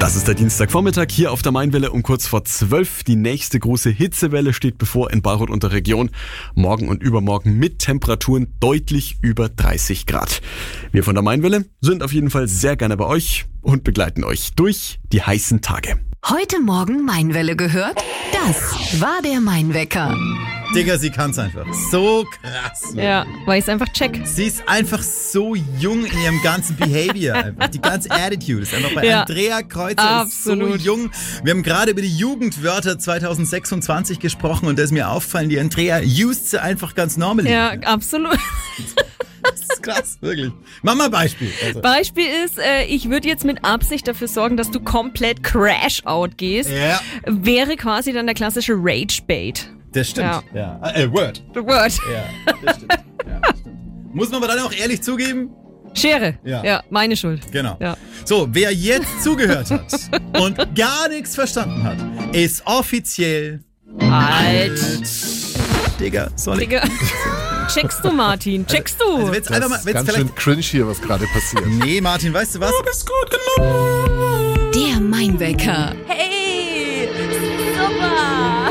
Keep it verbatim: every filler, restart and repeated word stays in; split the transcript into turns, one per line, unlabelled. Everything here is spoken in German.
Das ist der Dienstagvormittag hier auf der Mainwelle um kurz vor zwölf. Die nächste große Hitzewelle steht bevor in Bayreuth und der Region. Morgen und übermorgen mit Temperaturen deutlich über dreißig Grad. Wir von der Mainwelle sind auf jeden Fall sehr gerne bei euch und begleiten euch durch die heißen Tage.
Heute Morgen Mainwelle gehört? Das war der Mainwecker.
Digga, sie kann's einfach. So krass.
Ja, weil ich es einfach check.
Sie ist einfach so jung in ihrem ganzen Behavior. Einfach. Die ganze Attitude ist einfach bei
Ja.
Andrea Kreuzer ist so
Absolut.
jung. Wir haben gerade über die Jugendwörter zwanzig sechsundzwanzig gesprochen und da ist mir aufgefallen, die Andrea used sie einfach ganz normal.
Ja, absolut.
Das ist krass, wirklich. Mach mal ein Beispiel. Also.
Beispiel ist, äh, ich würde jetzt mit Absicht dafür sorgen, dass du komplett Crash-Out gehst.
Ja,
Wäre quasi dann der klassische Rage-Bait.
das stimmt.
Ja.
Ja. Äh, Word.
The word.
Ja, das stimmt. Ja, das stimmt. Muss man aber dann auch ehrlich zugeben,
Schere.
Ja.
Ja, meine Schuld.
genau.
Ja.
So, wer jetzt zugehört hat und gar nichts verstanden hat, ist offiziell
Alt.
Digga, soll ich?
Digga. Checkst du, Martin? Checkst du?
Also wenn's
Das
einfach mal,
ist
wenn's
ganz
vielleicht.
schön cringe hier, was gerade passiert.
Nee, Martin, weißt du was?
Ist gut genug.
Der Mainwecker.
Hey, super.